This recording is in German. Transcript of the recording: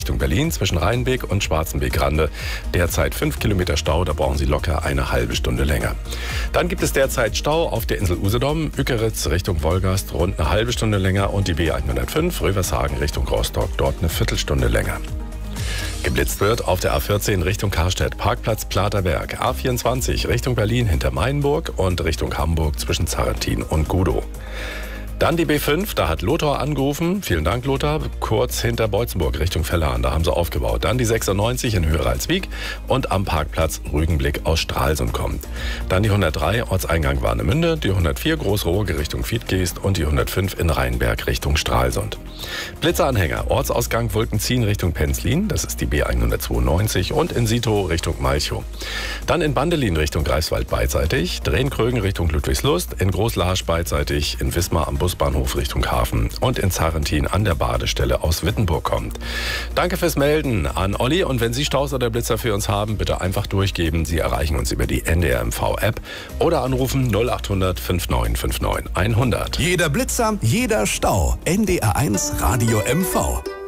Richtung Berlin zwischen Rheinbeek und Schwarzenbeek-Rande. Derzeit 5 Kilometer Stau, da brauchen Sie locker eine halbe Stunde länger. Dann gibt es derzeit Stau auf der Insel Usedom, Ückeritz Richtung Wolgast rund eine halbe Stunde länger und die B105 Rövershagen Richtung Rostock dort eine Viertelstunde länger. Geblitzt wird auf der A14 Richtung Karstedt, Parkplatz Platerberg, A24 Richtung Berlin hinter Mainburg und Richtung Hamburg zwischen Zarrentin und Gudow. Dann die B5, da hat Lothar angerufen. Vielen Dank, Lothar. Kurz hinter Beutzenburg Richtung Vellan, da haben sie aufgebaut. Dann die 96 in Höheralswiek und am Parkplatz Rügenblick aus Stralsund kommt. Dann die 103 Ortseingang Warnemünde, die 104 Großroge Richtung Wiedgeest und die 105 in Rheinberg Richtung Stralsund. Blitzeranhänger, Ortsausgang Wolkenzien Richtung Penzlin, das ist die B192 und in Sito Richtung Malchow. Dann in Bandelin Richtung Greifswald beidseitig, Drehn-Krögen Richtung Ludwigslust, in Großlarsch beidseitig, in Wismar am Busbahnhof Richtung Hafen und in Zarrentin an der Badestelle aus Wittenburg kommt. Danke fürs Melden an Olli und wenn Sie Staus oder Blitzer für uns haben, bitte einfach durchgeben. Sie erreichen uns über die NDR-MV-App oder anrufen 0800 5959 100. Jeder Blitzer, jeder Stau. NDR1 Radio MV.